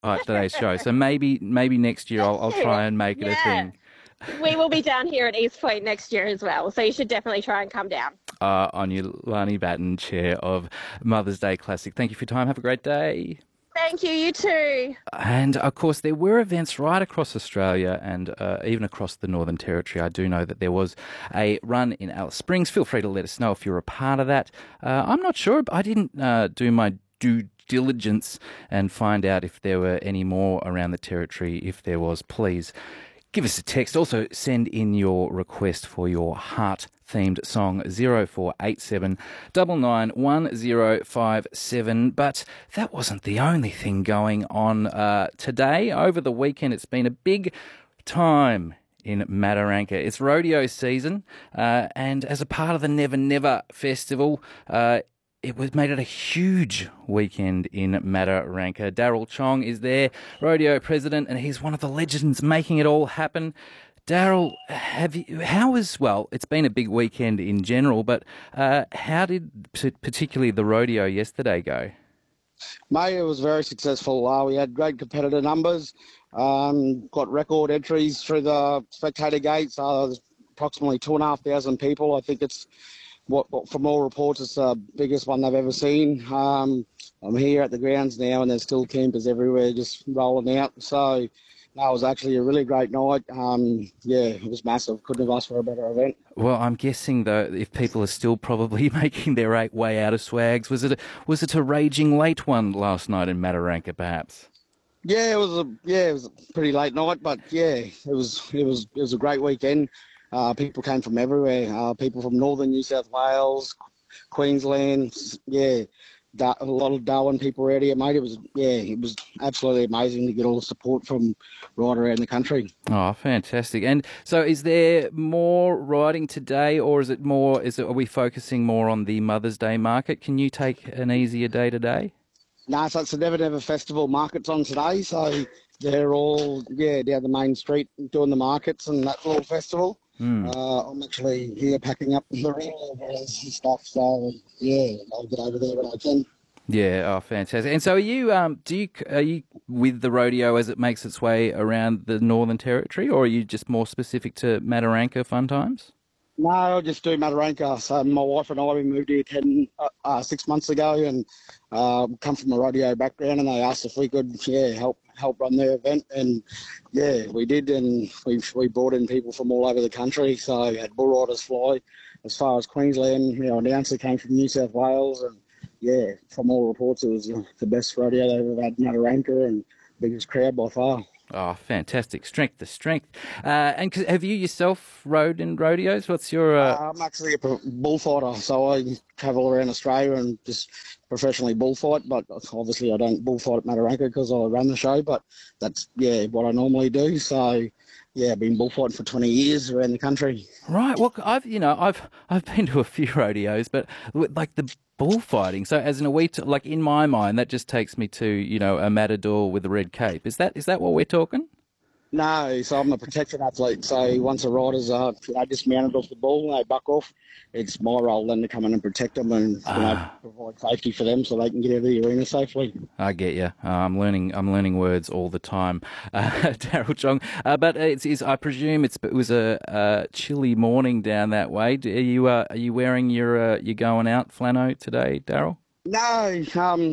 today's show. So maybe next year I'll try and make it a Yeah. thing. We will be down here at East Point next year as well. So you should definitely try and come down. On you, Lani Batten, Chair of Mother's Day Classic. Thank you for your time. Have a great day. Thank you, you too. And of course, there were events right across Australia and even across the Northern Territory. I do know that there was a run in Alice Springs. Feel free to let us know if you're a part of that. I'm not sure. I didn't do my due diligence and find out if there were any more around the Territory. If there was, please give us a text. Also, send in your request for your heart-themed song, 0487 991057. But that wasn't the only thing going on today. Over the weekend, it's been a big time in Mataranka. It's rodeo season, and as a part of the Never Never Festival, made it a huge weekend in Mataranka. Daryl Chong is there, rodeo president, and he's one of the legends making it all happen. Daryl, it's been a big weekend in general, but how did particularly the rodeo yesterday go? Mate, it was very successful. We had great competitor numbers, got record entries through the spectator gates. There's approximately 2,500 people. I think it's from all reports, it's the biggest one they've ever seen. I'm here at the grounds now, and there's still campers everywhere just rolling out. So, no, it was actually a really great night. It was massive. Couldn't have asked for a better event. Well, I'm guessing though, if people are still probably making their way out of Swags, was it a raging late one last night in Mataranka, perhaps? Yeah, it was a pretty late night, but yeah, it was a great weekend. People came from everywhere. People from northern New South Wales, Queensland. Yeah, a lot of Darwin people were out here, mate. It was absolutely amazing to get all the support from right around the country. Oh, fantastic! And so, is there more riding today, or are we focusing more on the Mother's Day market? Can you take an easier day today? No, so it's the Never Never Festival markets on today. So they're all down the main street doing the markets and that little festival. I'm actually here packing up the and stuff, so yeah, I'll get over there when I can. Yeah, oh, fantastic! And so, are you with the rodeo as it makes its way around the Northern Territory, or are you just more specific to Mataranka fun times? No, I just do Mataranka. So my wife and I, we moved here 6 months ago, and come from a rodeo background, and they asked if we could help run their event, and yeah, we did, and we brought in people from all over the country. So we had bull riders fly as far as Queensland. You know, announcer came from New South Wales, and yeah, from all reports, it was the best rodeo they've ever had in Mataranka, and biggest crowd by far. Oh, fantastic. Strength to strength. And have you yourself rode in rodeos? What's your... I'm actually a bullfighter, so I travel around Australia and just professionally bullfight, but obviously I don't bullfight at Mataranka because I run the show, but that's, what I normally do. So, I've been bullfighting for 20 years around the country. Right. Well, I've been to a few rodeos, but like the bullfighting. So as in like in my mind, that just takes me to, a matador with a red cape. Is that what we're talking? No, so I'm a protection athlete. So once the riders are dismounted off the bull and they buck off, it's my role then to come in and protect them and provide safety for them so they can get out of the arena safely. I get you. I'm learning words all the time, Daryl Chong. But I presume it was a chilly morning down that way. Are you wearing your going out flannel today, Daryl? No,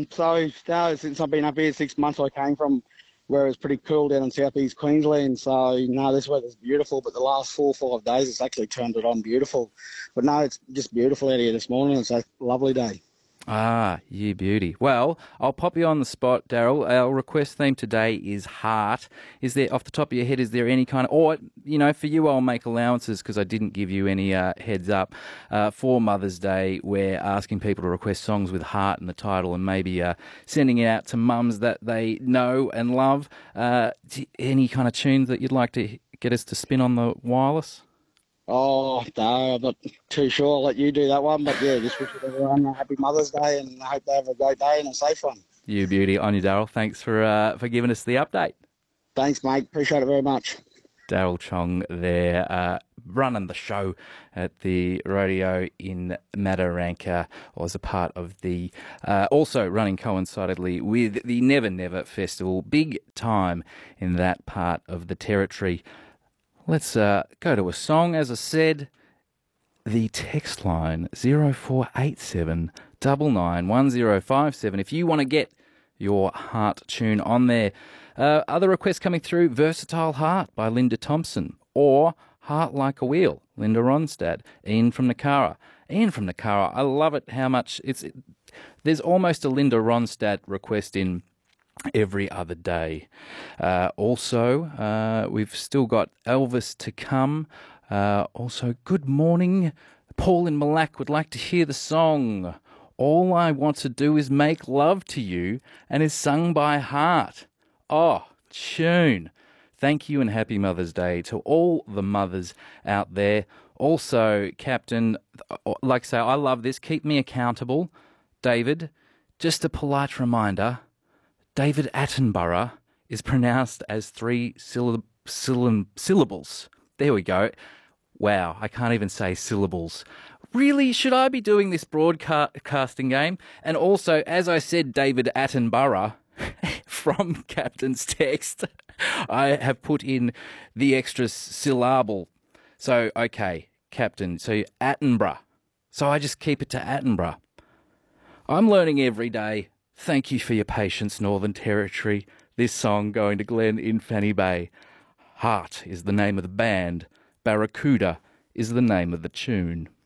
since I've been up here 6 months, I came from where it was pretty cool down in southeast Queensland. So, no, this weather's beautiful, but the last 4 or 5 days, it's actually turned it on beautiful. But no, it's just beautiful out here this morning. It's a lovely day. Ah, you beauty. Well, I'll pop you on the spot, Daryl. Our request theme today is heart. Is there, off the top of your head, is there any kind of, or, for you, I'll make allowances because I didn't give you any heads up for Mother's Day. We're asking people to request songs with heart in the title and maybe sending it out to mums that they know and love. Any kind of tunes that you'd like to get us to spin on the wireless? Oh, no, I'm not too sure. I'll let you do that one. But, just wish everyone a happy Mother's Day and I hope they have a great day and a safe one. You beauty. On you, Daryl. Thanks for giving us the update. Thanks, mate. Appreciate it very much. Daryl Chong there. running the show at the rodeo in Mataranka, was a part of the, also running coincidentally with the Never Never Festival. Big time in that part of the territory. Let's go to a song. As I said, the text line 0487 991057 if you want to get your heart tune on there. Other requests coming through: Versatile Heart by Linda Thompson, or Heart Like a Wheel, Linda Ronstadt. Ian from Nakara, I love it how much there's almost a Linda Ronstadt request in every other day. Also, we've still got Elvis to come. Also, good morning. Paul in Malak would like to hear the song All I Want to Do Is Make Love to You, and is sung by Heart. Oh, tune. Thank you and happy Mother's Day to all the mothers out there. Also, Captain, like I say, I love this. Keep me accountable. David, just a polite reminder, David Attenborough is pronounced as 3 syllables. There we go. Wow, I can't even say syllables. Really, should I be doing this broadcasting game? And also, as I said, David Attenborough, from Captain's text, I have put in the extra syllable. So, okay, Captain, so Attenborough. So I just keep it to Attenborough. I'm learning every day. Thank you for your patience, Northern Territory. This song going to Glenn in Fanny Bay. Heart is the name of the band. Barracuda is the name of the tune.